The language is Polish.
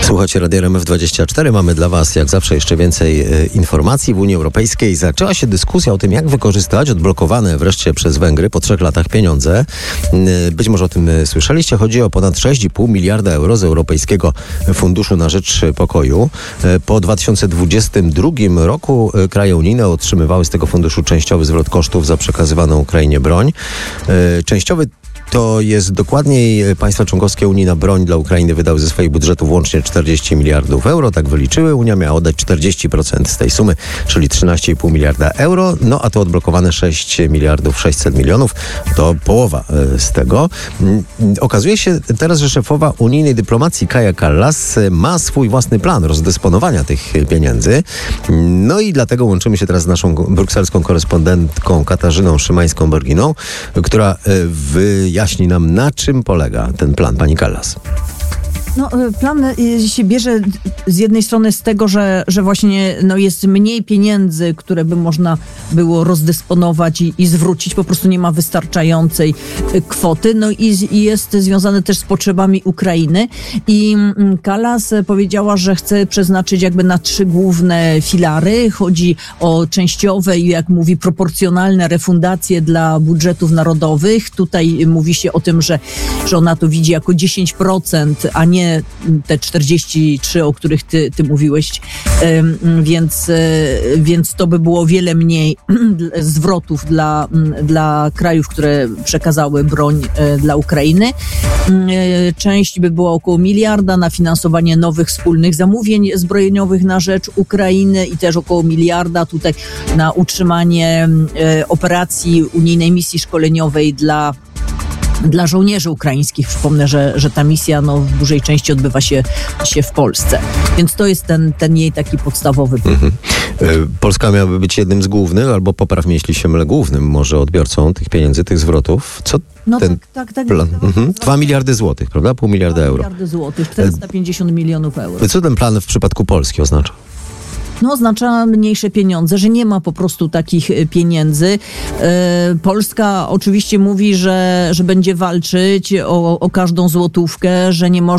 Słuchajcie Radia RMF24. Mamy dla Was jak zawsze jeszcze więcej informacji. W Unii Europejskiej zaczęła się dyskusja o tym, jak wykorzystać odblokowane wreszcie przez Węgry po 3 latach pieniądze. Być może o tym słyszeliście. Chodzi o ponad 6,5 miliarda euro z Europejskiego Funduszu na Rzecz Pokoju. Po 2022 roku kraje unijne otrzymywały z tego funduszu częściowy zwrot kosztów za przekazywaną Ukrainie broń. Częściowy to jest dokładniej państwa członkowskie Unii na broń dla Ukrainy wydały ze swoich budżetów łącznie 40 miliardów euro. Tak wyliczyły. Unia miała oddać 40% z tej sumy, czyli 13,5 miliarda euro. No a to odblokowane 6 miliardów 600 milionów. To połowa z tego. Okazuje się teraz, że szefowa unijnej dyplomacji Kaja Kallas ma swój własny plan rozdysponowania tych pieniędzy. No i dlatego łączymy się teraz z naszą brukselską korespondentką Katarzyną Szymańską-Borginą, która wyjaśni nam, na czym polega ten plan, pani Kallas. No, plan się bierze z jednej strony z tego, że właśnie jest mniej pieniędzy, które by można było rozdysponować i zwrócić. Po prostu nie ma wystarczającej kwoty. No i jest związane też z potrzebami Ukrainy. I Kallas powiedziała, że chce przeznaczyć jakby na 3 główne filary. Chodzi o częściowe i, jak mówi, proporcjonalne refundacje dla budżetów narodowych. Tutaj mówi się o tym, że ona to widzi jako 10%, a nie te 43, o których ty mówiłeś, więc to by było wiele mniej zwrotów dla krajów, które przekazały broń dla Ukrainy. Część by była około 1 miliarda na finansowanie nowych wspólnych zamówień zbrojeniowych na rzecz Ukrainy i też około 1 miliarda tutaj na utrzymanie operacji unijnej misji szkoleniowej dla żołnierzy ukraińskich. Przypomnę, że ta misja w dużej części odbywa się w Polsce. Więc to jest ten jej taki podstawowy plan. Polska miałaby być jednym z głównych, albo popraw mnie, jeśli się mylę, głównym może odbiorcą tych pieniędzy, tych zwrotów. Co ten plan? 2 miliardy złotych, prawda? 0,5 miliarda euro. 2 miliardy złotych, 450 milionów euro. Co ten plan w przypadku Polski oznacza? Oznacza mniejsze pieniądze, że nie ma po prostu takich pieniędzy. Polska oczywiście mówi, że będzie walczyć o każdą złotówkę, że nie może